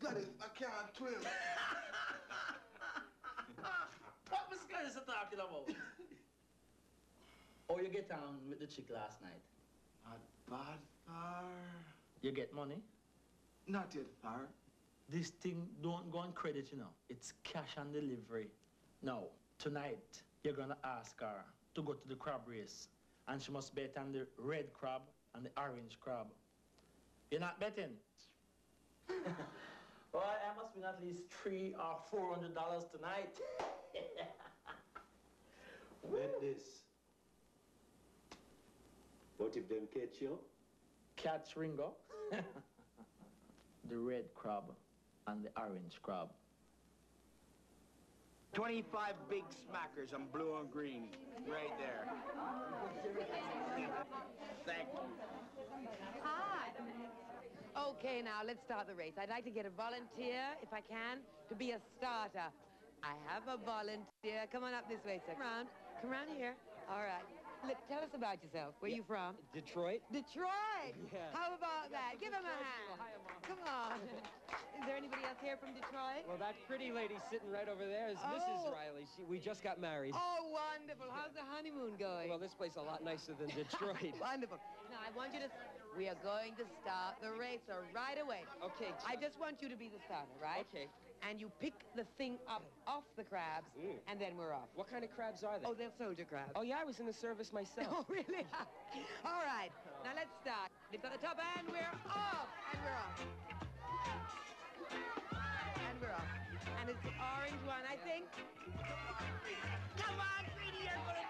Daddy, I can't swim. What Miss Gladys is talking about? Oh, you get on with the chick last night? Not bad, sir. You get money? Not yet, sir. This thing don't go on credit, you know. It's cash on delivery. Now, tonight, you're gonna ask her to go to the crab race. And she must bet on the red crab and the orange crab. You're not betting? Well, I must win at least $300 or $400 tonight. Bet this. What if them catch you? Catch Ringo. The red crab and the orange crab. 25 big smackers on blue and green. Right there. Thank you. Hi. Okay, now let's start the race. I'd like to get a volunteer, if I can, to be a starter. I have a volunteer. Come on up this way, sir. Come around here. All right. Look, tell us about yourself. Where are you from? Detroit. Detroit? Yeah. How about that? Give him a Detroit. hand. Hi, Mom. Come on. Is there anybody else here from Detroit? Well, that pretty lady sitting right over there is Mrs. Riley. We just got married. Oh, wonderful. How's the honeymoon going? Well, this place is a lot nicer than Detroit. Wonderful. Now, I want you to... We are going to start the race right away. Okay. I just want you to be the starter, right? Okay. And you pick the thing up off the crabs, and then we're off. What kind of crabs are they? Oh, they're soldier crabs. Oh, yeah, I was in the service myself. Oh, really? All right. Now, let's start. Lift at the top, and we're off. And we're off. And we're off. And it's the orange one, I think. Come on, sweetie, you're going to